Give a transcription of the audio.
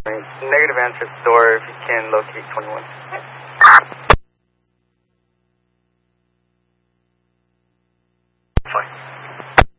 Negative answer at the door if you can locate 21. Fine.